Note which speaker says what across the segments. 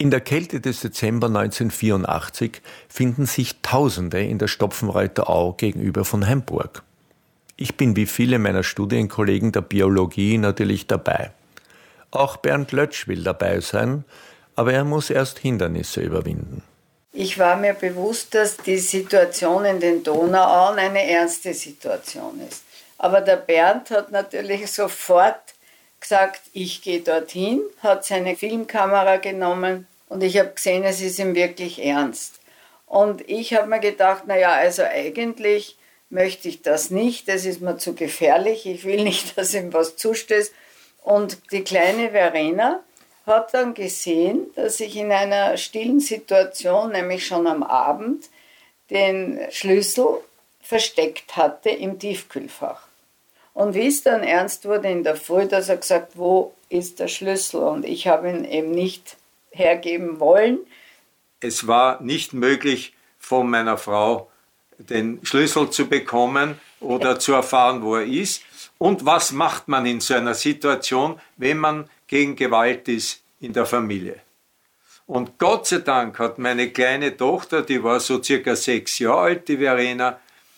Speaker 1: In der Kälte des Dezember 1984 finden sich Tausende in der Stopfenreuther Au gegenüber von Haimburg. Ich bin wie viele meiner Studienkollegen der Biologie natürlich dabei. Auch Bernd Lötsch will dabei sein, aber er muss erst Hindernisse überwinden.
Speaker 2: Ich war mir bewusst, dass die Situation in den Donauauen eine ernste Situation ist. Aber der Bernd hat natürlich sofort gesagt, ich gehe dorthin, hat seine Filmkamera genommen und ich habe gesehen, es ist ihm wirklich ernst. Und ich habe mir gedacht, also eigentlich möchte ich das nicht, das ist mir zu gefährlich, ich will nicht, dass ihm was zustößt. Und die kleine Verena hat dann gesehen, dass ich in einer stillen Situation, nämlich schon am Abend, den Schlüssel versteckt hatte im Tiefkühlfach. Und wie es dann ernst wurde in der Früh, dass er gesagt, wo ist der Schlüssel? Und ich habe ihn eben nicht hergeben wollen.
Speaker 3: Es war nicht möglich, von meiner Frau den Schlüssel zu bekommen oder zu erfahren, wo er ist. Und was macht man in so einer Situation, wenn man gegen Gewalt ist in der Familie? Und Gott sei Dank hat meine kleine Tochter, die war so circa 6 Jahre alt, die Verena,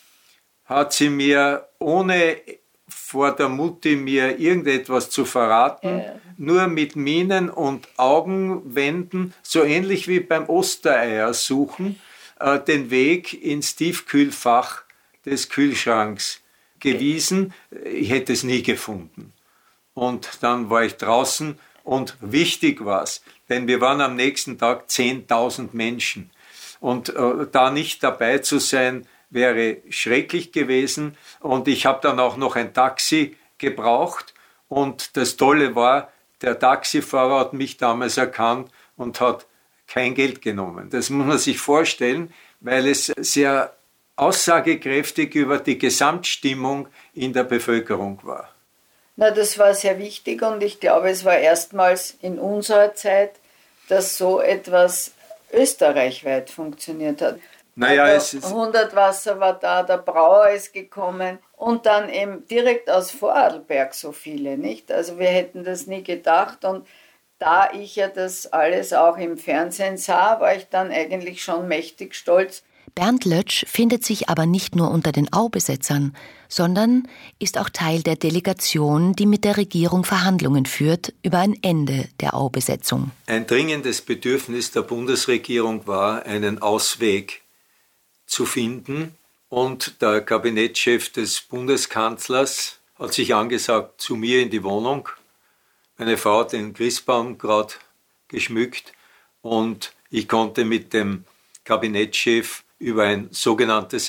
Speaker 3: hat sie mir, ohne vor der Mutti mir irgendetwas zu verraten, nur mit Mienen und Augenwenden, so ähnlich wie beim Ostereier suchen, den Weg ins Tiefkühlfach des Kühlschranks gewiesen. Ich hätte es nie gefunden. Und dann war ich draußen und wichtig war es, denn wir waren am nächsten Tag 10.000 Menschen. Und da nicht dabei zu sein, wäre schrecklich gewesen. Und ich habe dann auch noch ein Taxi gebraucht. Und das Tolle war, der Taxifahrer hat mich damals erkannt und hat kein Geld genommen. Das muss man sich vorstellen, weil es sehr aussagekräftig über die Gesamtstimmung in der Bevölkerung war.
Speaker 2: Das war sehr wichtig und ich glaube, es war erstmals in unserer Zeit, dass so etwas österreichweit funktioniert hat. Hundertwasser war da, der Brauer ist gekommen und dann eben direkt aus Vorarlberg so viele, nicht? Also wir hätten das nie gedacht und da ich ja das alles auch im Fernsehen sah, war ich dann eigentlich schon mächtig stolz.
Speaker 4: Bernd Lötsch findet sich aber nicht nur unter den Aubesetzern, sondern ist auch Teil der Delegation, die mit der Regierung Verhandlungen führt über ein Ende der Aubesetzung.
Speaker 3: Ein dringendes Bedürfnis der Bundesregierung war, einen Ausweg zu finden. Und der Kabinettschef des Bundeskanzlers hat sich angesagt zu mir in die Wohnung. Meine Frau hat den Christbaum gerade geschmückt und ich konnte mit dem Kabinettschef über ein sogenanntes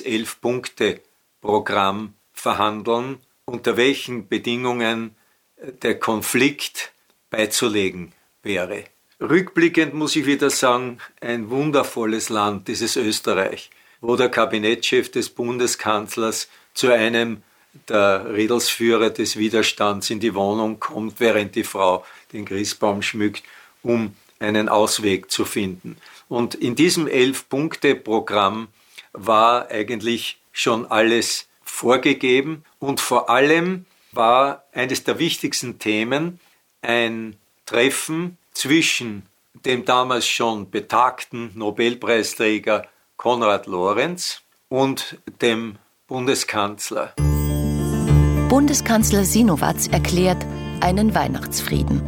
Speaker 3: 11-Punkte-Programm verhandeln, unter welchen Bedingungen der Konflikt beizulegen wäre. Rückblickend muss ich wieder sagen, ein wundervolles Land, dieses Österreich, wo der Kabinettschef des Bundeskanzlers zu einem der Redelsführer des Widerstands in die Wohnung kommt, während die Frau den Christbaum schmückt, um einen Ausweg zu finden. Und in diesem 11-Punkte-Programm war eigentlich schon alles vorgegeben und vor allem war eines der wichtigsten Themen ein Treffen zwischen dem damals schon betagten Nobelpreisträger Konrad Lorenz und dem Bundeskanzler.
Speaker 4: Bundeskanzler Sinowatz erklärt einen Weihnachtsfrieden.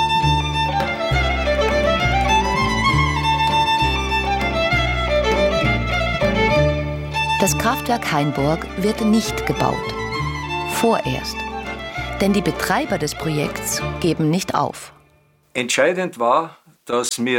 Speaker 4: Das Kraftwerk Hainburg wird nicht gebaut. Vorerst. Denn die Betreiber des Projekts geben nicht auf.
Speaker 3: Entscheidend war, dass mir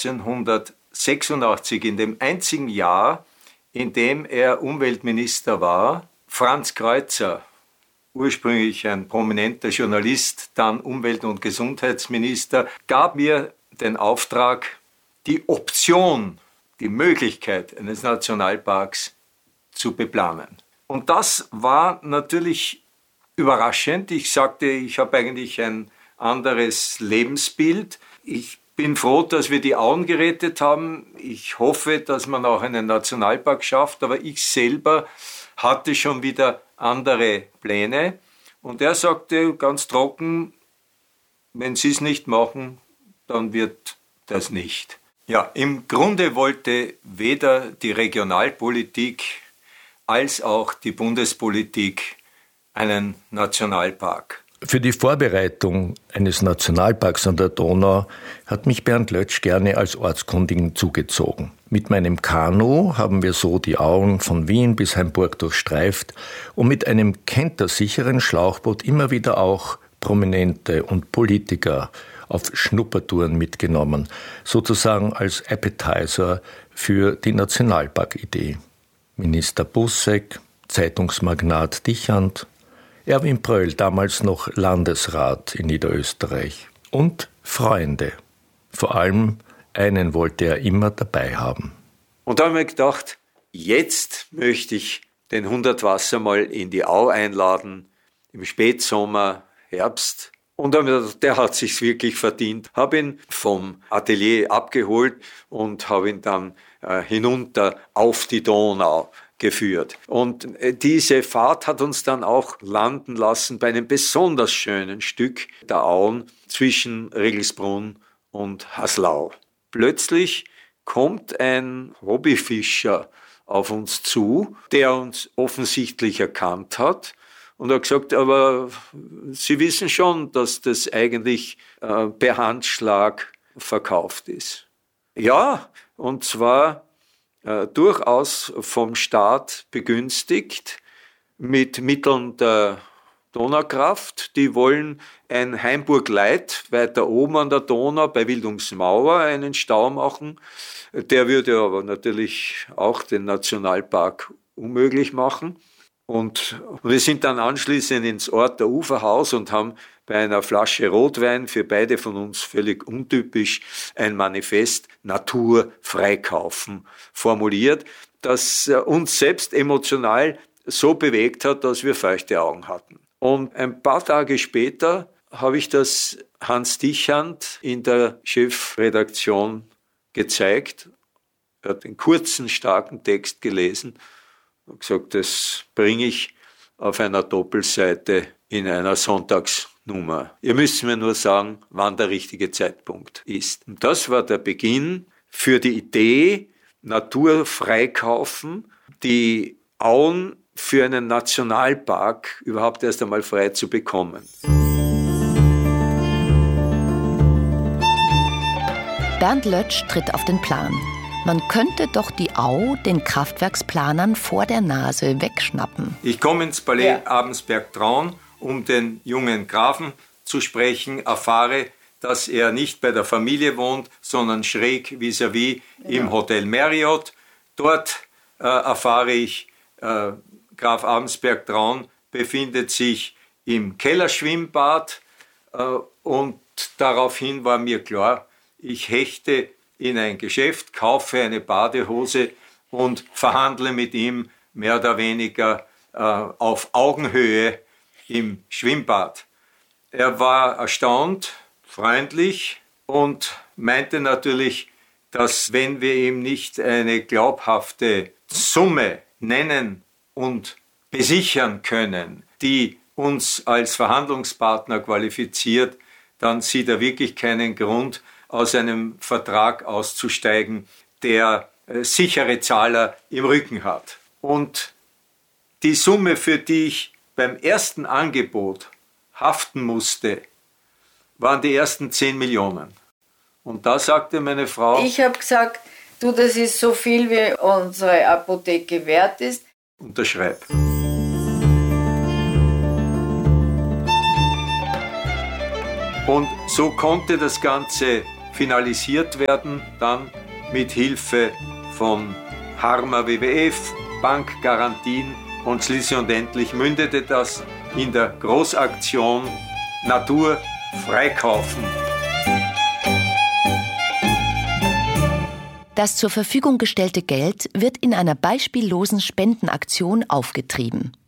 Speaker 3: 1986, in dem einzigen Jahr, in dem er Umweltminister war, Franz Kreuzer, ursprünglich ein prominenter Journalist, dann Umwelt- und Gesundheitsminister, gab mir den Auftrag, die Option, die Möglichkeit eines Nationalparks zu beplanen. Und das war natürlich überraschend. Ich sagte, ich habe eigentlich ein anderes Lebensbild. Ich bin froh, dass wir die Auen gerettet haben. Ich hoffe, dass man auch einen Nationalpark schafft, aber ich selber hatte schon wieder andere Pläne. Und er sagte ganz trocken, wenn Sie es nicht machen, dann wird das nicht. Ja, im Grunde wollte weder die Regionalpolitik als auch die Bundespolitik einen Nationalpark.
Speaker 1: Für die Vorbereitung eines Nationalparks an der Donau hat mich Bernd Lötsch gerne als Ortskundigen zugezogen. Mit meinem Kanu haben wir so die Auen von Wien bis Hainburg durchstreift und mit einem kentersicheren Schlauchboot immer wieder auch Prominente und Politiker auf Schnuppertouren mitgenommen, sozusagen als Appetizer für die Nationalpark-Idee. Minister Busseck, Zeitungsmagnat Dichand, Erwin Pröll, damals noch Landesrat in Niederösterreich, und Freunde. Vor allem einen wollte er immer dabei haben.
Speaker 3: Und da habe ich mir gedacht, jetzt möchte ich den Hundertwasser mal in die Au einladen, im Spätsommer, Herbst. Und dann habe ich gedacht, der hat sich's wirklich verdient. Habe ihn vom Atelier abgeholt und habe ihn dann hinunter auf die Donau geführt. Und diese Fahrt hat uns dann auch landen lassen bei einem besonders schönen Stück der Auen zwischen Regelsbrunn und Haslau. Plötzlich kommt ein Hobbyfischer auf uns zu, der uns offensichtlich erkannt hat und hat gesagt, aber Sie wissen schon, dass das eigentlich per Handschlag verkauft ist. Ja, und zwar durchaus vom Staat begünstigt mit Mitteln der Donaukraft. Die wollen ein Hainburg-Light weiter oben an der Donau bei Wildungsmauer einen Stau machen. Der würde aber natürlich auch den Nationalpark unmöglich machen. Und wir sind dann anschließend ins Orter Uferhaus und haben bei einer Flasche Rotwein, für beide von uns völlig untypisch, ein Manifest Natur freikaufen formuliert, das uns selbst emotional so bewegt hat, dass wir feuchte Augen hatten. Und ein paar Tage später habe ich das Hans Dichand in der Chefredaktion gezeigt. Er hat den kurzen, starken Text gelesen und gesagt, das bringe ich auf einer Doppelseite in einer Sonntagsnummer. Ihr müsst mir nur sagen, wann der richtige Zeitpunkt ist. Und das war der Beginn für die Idee, Natur freikaufen, die Auen für einen Nationalpark überhaupt erst einmal frei zu bekommen.
Speaker 4: Bernd Lötsch tritt auf den Plan. Man könnte doch die Au den Kraftwerksplanern vor der Nase wegschnappen.
Speaker 3: Ich komme ins Palais Abensberg-Traun, um den jungen Grafen zu sprechen, erfahre, dass er nicht bei der Familie wohnt, sondern schräg vis-à-vis im Hotel Marriott. Dort erfahre ich, Graf Abensberg-Traun befindet sich im Kellerschwimmbad und daraufhin war mir klar, ich hechte in ein Geschäft, kaufe eine Badehose und verhandle mit ihm mehr oder weniger auf Augenhöhe im Schwimmbad. Er war erstaunt, freundlich und meinte natürlich, dass wenn wir ihm nicht eine glaubhafte Summe nennen und besichern können, die uns als Verhandlungspartner qualifiziert, dann sieht er wirklich keinen Grund, aus einem Vertrag auszusteigen, der sichere Zahler im Rücken hat. Und die Summe, für die ich beim ersten Angebot haften musste, waren die ersten 10 Millionen. Und da sagte meine Frau...
Speaker 2: Ich habe gesagt, du, das ist so viel, wie unsere Apotheke wert ist.
Speaker 3: Unterschreib. Und so konnte das Ganze finalisiert werden, dann mit Hilfe von Harmer WWF, Bankgarantien und schließlich und endlich mündete das in der Großaktion Natur freikaufen.
Speaker 4: Das zur Verfügung gestellte Geld wird in einer beispiellosen Spendenaktion aufgetrieben.